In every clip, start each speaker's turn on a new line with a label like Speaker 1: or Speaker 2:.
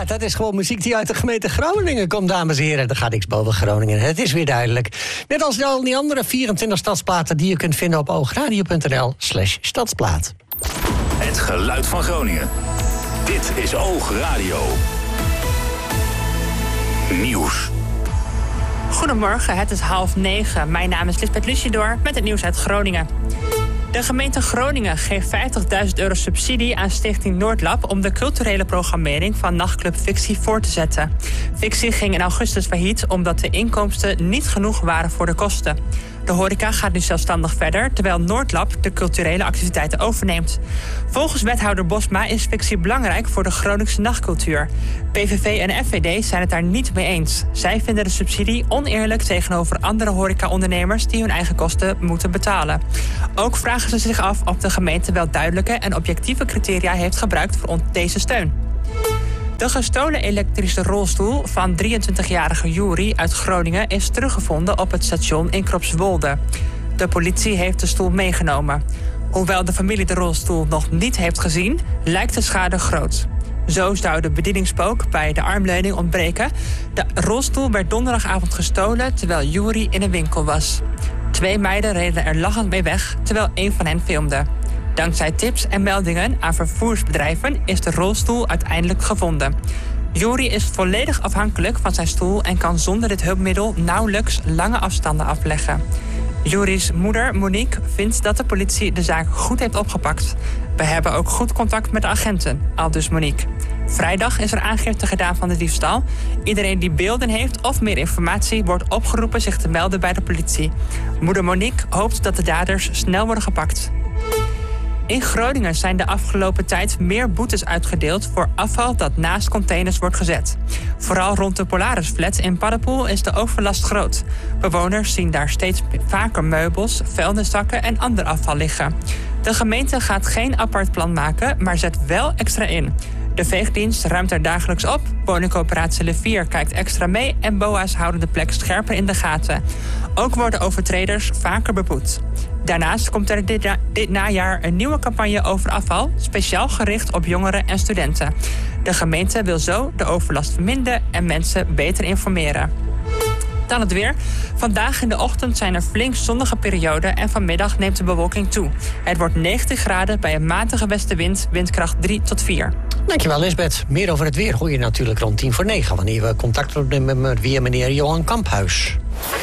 Speaker 1: Ja, dat is gewoon muziek die uit de gemeente Groningen komt, dames en heren. Er gaat niks boven Groningen, het is weer duidelijk. Net als al die andere 24 stadsplaten die je kunt vinden op oogradio.nl/stadsplaat.
Speaker 2: Het geluid van Groningen. Dit is Oogradio. Nieuws.
Speaker 3: Goedemorgen, het is 8:30. Mijn naam is Lisbeth Lucidor met het nieuws uit Groningen. De gemeente Groningen geeft €50.000 subsidie aan Stichting Noordlab om de culturele programmering van nachtclub Fictie voor te zetten. Fictie ging in augustus failliet omdat de inkomsten niet genoeg waren voor de kosten. De horeca gaat nu zelfstandig verder, terwijl Noordlab de culturele activiteiten overneemt. Volgens wethouder Bosma is Fictie belangrijk voor de Groningse nachtcultuur. PVV en FVD zijn het daar niet mee eens. Zij vinden de subsidie oneerlijk tegenover andere horecaondernemers die hun eigen kosten moeten betalen. Ook vragen ze zich af of de gemeente wel duidelijke en objectieve criteria heeft gebruikt voor deze steun. De gestolen elektrische rolstoel van 23-jarige Juri uit Groningen is teruggevonden op het station in Kropswolde. De politie heeft de stoel meegenomen. Hoewel de familie de rolstoel nog niet heeft gezien, lijkt de schade groot. Zo zou de bedieningspook bij de armleuning ontbreken. De rolstoel werd donderdagavond gestolen terwijl Juri in een winkel was. 2 meiden reden er lachend mee weg terwijl een van hen filmde. Dankzij tips en meldingen aan vervoersbedrijven is de rolstoel uiteindelijk gevonden. Juri is volledig afhankelijk van zijn stoel en kan zonder dit hulpmiddel nauwelijks lange afstanden afleggen. Juri's moeder, Monique, vindt dat de politie de zaak goed heeft opgepakt. We hebben ook goed contact met de agenten, aldus Monique. Vrijdag is er aangifte gedaan van de diefstal. Iedereen die beelden heeft of meer informatie wordt opgeroepen zich te melden bij de politie. Moeder Monique hoopt dat de daders snel worden gepakt. In Groningen zijn de afgelopen tijd meer boetes uitgedeeld voor afval dat naast containers wordt gezet. Vooral rond de Polarisflat in Paddepoel is de overlast groot. Bewoners zien daar steeds vaker meubels, vuilniszakken en ander afval liggen. De gemeente gaat geen apart plan maken, maar zet wel extra in. De veegdienst ruimt er dagelijks op, woningcoöperatie Levier kijkt extra mee en BOA's houden de plek scherper in de gaten. Ook worden overtreders vaker beboet. Daarnaast komt er dit najaar een nieuwe campagne over afval, speciaal gericht op jongeren en studenten. De gemeente wil zo de overlast verminderen en mensen beter informeren. Dan het weer. Vandaag in de ochtend zijn er flink zonnige perioden en vanmiddag neemt de bewolking toe. Het wordt 19 graden bij een matige westenwind, windkracht 3 tot 4.
Speaker 1: Dankjewel, Lisbeth. Meer over het weer hoor je natuurlijk rond 8:50... wanneer we contact opnemen met meneer Johan Kamphuis.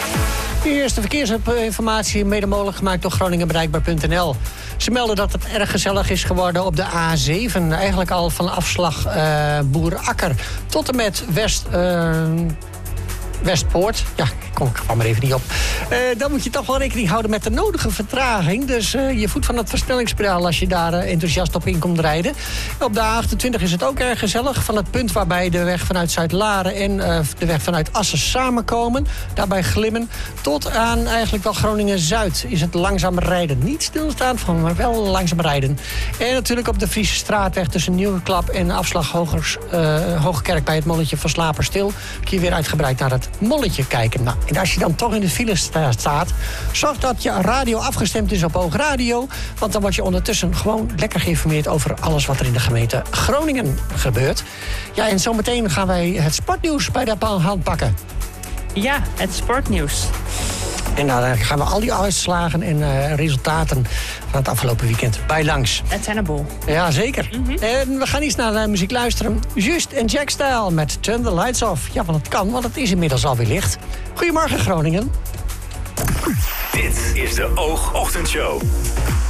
Speaker 1: De eerste verkeersinformatie mede mogelijk gemaakt door GroningenBereikbaar.nl. Ze melden dat het erg gezellig is geworden op de A7. Eigenlijk al van afslag Boerakker tot en met Westpoort. Ja, ik kwam er even niet op. Dan moet je toch wel rekening houden met de nodige vertraging. Dus je voet van het versnellingspedaal als je daar enthousiast op in komt rijden. Op de A28 is het ook erg gezellig. Van het punt waarbij de weg vanuit Zuid-Laren en de weg vanuit Assen samenkomen. Daarbij glimmen. Tot aan eigenlijk wel Groningen-Zuid is het langzaam rijden. Niet stilstaan, maar wel langzaam rijden. En natuurlijk op de Friese straatweg tussen Nieuweklap en afslag Hogekerk bij het molletje van Slaperstil. Kun je weer uitgebreid naar het molletje kijken. Nou, en als je dan toch in de file staat, zorg dat je radio afgestemd is op Oogradio. Want dan word je ondertussen gewoon lekker geïnformeerd over alles wat er in de gemeente Groningen gebeurt. Ja, en zometeen gaan wij het sportnieuws bij de hand pakken.
Speaker 3: Ja, het sportnieuws.
Speaker 1: En dan gaan we al die uitslagen en resultaten van het afgelopen weekend bij langs.
Speaker 3: Het zijn een boel.
Speaker 1: Ja, zeker. En we gaan eens naar de muziek luisteren. Just en Jack Style met Turn the Lights Off. Ja, want het kan, want het is inmiddels alweer licht. Goedemorgen, Groningen.
Speaker 2: Dit is de Oogochtendshow.